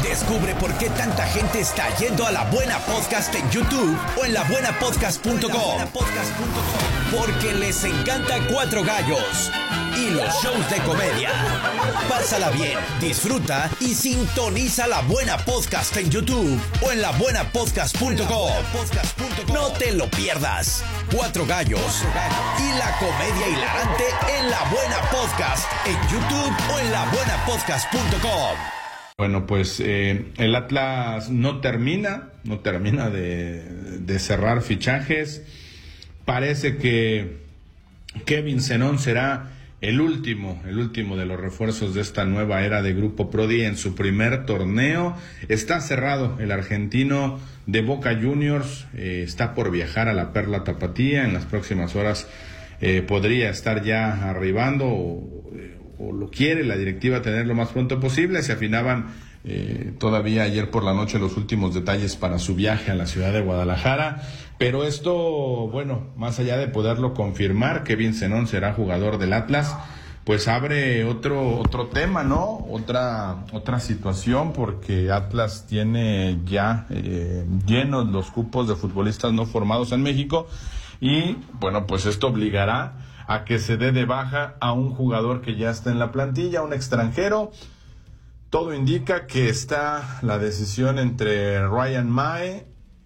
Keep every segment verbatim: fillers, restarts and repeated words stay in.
Descubre por qué tanta gente está yendo a La Buena Podcast en YouTube o en la buena podcast punto com. Porque les encanta Cuatro Gallos y los shows de comedia. Pásala bien, disfruta y sintoniza La Buena Podcast en YouTube o en la buena podcast punto com. No te lo pierdas. Cuatro Gallos y la comedia hilarante en La Buena Podcast en YouTube o en la buena podcast punto com. Bueno, pues eh, el Atlas no termina, no termina de, de cerrar fichajes. Parece que Kevin Zenón será el último, el último de los refuerzos de esta nueva era de Grupo Prodi en su primer torneo. Está cerrado el argentino de Boca Juniors, eh, está por viajar a la Perla Tapatía. En las próximas horas eh, podría estar ya arribando o, o lo quiere la directiva tener lo más pronto posible. Se afinaban eh, todavía ayer por la noche los últimos detalles para su viaje a la ciudad de Guadalajara. Pero esto, bueno, más allá de poderlo confirmar, Kevin Zenón será jugador del Atlas, pues abre otro otro tema, ¿no? Otra otra situación, porque Atlas tiene ya eh, llenos los cupos de futbolistas no formados en México y, bueno, pues esto obligará a que se dé de baja a un jugador que ya está en la plantilla, un extranjero. Todo indica que está la decisión entre Ryan Mae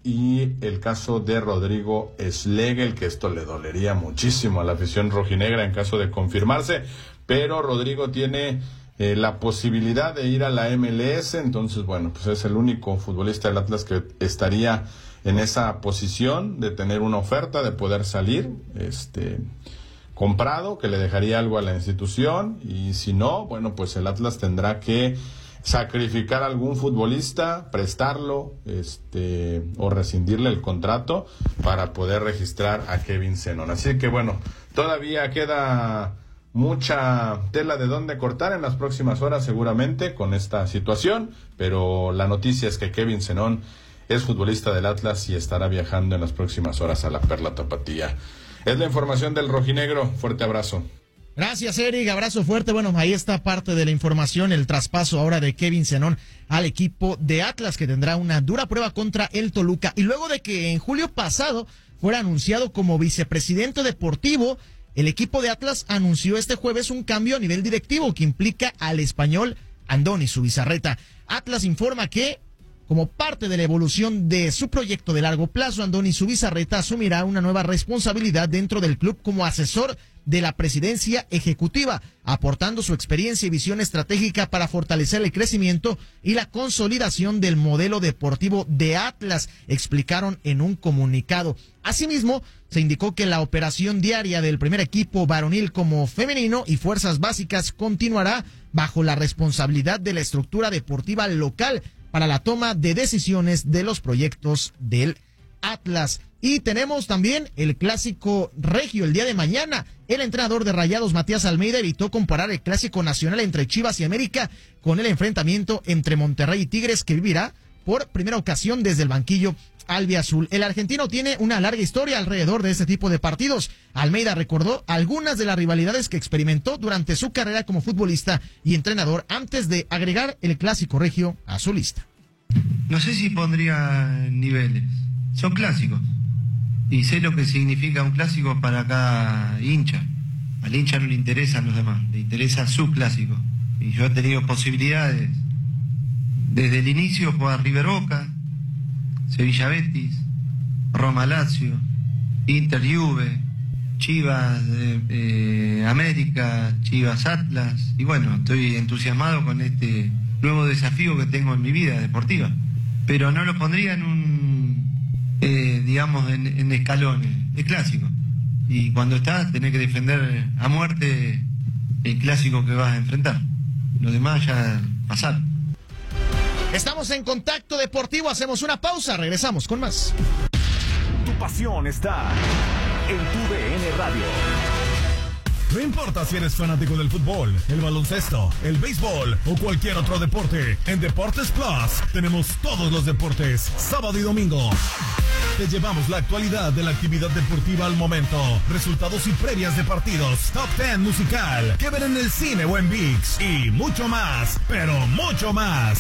y el caso de Rodrigo Schlegel, que esto le dolería muchísimo a la afición rojinegra en caso de confirmarse, pero Rodrigo tiene eh, la posibilidad de ir a la M L S, entonces bueno, pues es el único futbolista del Atlas que estaría en esa posición de tener una oferta, de poder salir este comprado, que le dejaría algo a la institución, y si no, bueno, pues el Atlas tendrá que sacrificar a algún futbolista, prestarlo, este, o rescindirle el contrato para poder registrar a Kevin Zenón. Así que bueno, todavía queda mucha tela de dónde cortar en las próximas horas seguramente con esta situación, pero la noticia es que Kevin Zenón es futbolista del Atlas y estará viajando en las próximas horas a la Perla Tapatía. Es la información del rojinegro. Fuerte abrazo. Gracias, Eric, abrazo fuerte. Bueno, ahí está parte de la información, el traspaso ahora de Kevin Zenón al equipo de Atlas, que tendrá una dura prueba contra el Toluca. Y luego de que en julio pasado fuera anunciado como vicepresidente deportivo, el equipo de Atlas anunció este jueves un cambio a nivel directivo que implica al español Andoni Zubizarreta. Atlas informa que, como parte de la evolución de su proyecto de largo plazo, Andoni Zubizarreta asumirá una nueva responsabilidad dentro del club como asesor de la presidencia ejecutiva, aportando su experiencia y visión estratégica para fortalecer el crecimiento y la consolidación del modelo deportivo de Atlas, explicaron en un comunicado. Asimismo, se indicó que la operación diaria del primer equipo varonil como femenino y fuerzas básicas continuará bajo la responsabilidad de la estructura deportiva local para la toma de decisiones de los proyectos del Atlas. Y tenemos también el clásico regio el día de mañana. El entrenador de Rayados, Matías Almeida, evitó comparar el clásico nacional entre Chivas y América con el enfrentamiento entre Monterrey y Tigres, que vivirá por primera ocasión desde el banquillo albiazul. El argentino tiene una larga historia alrededor de este tipo de partidos. Almeida recordó algunas de las rivalidades que experimentó durante su carrera como futbolista y entrenador antes de agregar el clásico regio a su lista. No sé si pondría niveles. Son clásicos. Y sé lo que significa un clásico para cada hincha. Al hincha no le interesan los demás, le interesa su clásico. Y yo he tenido posibilidades desde el inicio jugar River Boca, Sevilla Betis, Roma Lazio, Inter Juve, Chivas eh, eh, América, Chivas Atlas. Y bueno, estoy entusiasmado con este nuevo desafío que tengo en mi vida deportiva. Pero no lo pondría en un... Eh, digamos, en, en escalones, es clásico. Y cuando estás, tenés que defender a muerte el clásico que vas a enfrentar. Lo demás ya pasaron. Estamos en Contacto Deportivo, hacemos una pausa, regresamos con más. Tu pasión está en tu D N Radio. No importa si eres fanático del fútbol, el baloncesto, el béisbol o cualquier otro deporte, en Deportes Plus tenemos todos los deportes, sábado y domingo. Te llevamos la actualidad de la actividad deportiva al momento, resultados y previas de partidos, top diez musical, que ver en el cine o en ViX y mucho más, pero mucho más.